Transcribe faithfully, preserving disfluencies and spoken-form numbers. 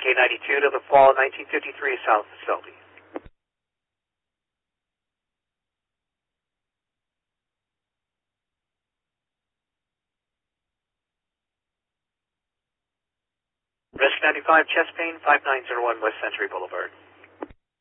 K ninety-two to the fall nineteen fifty-three South Facility. Risk ninety-five, chest pain, five nine zero one West Century Boulevard.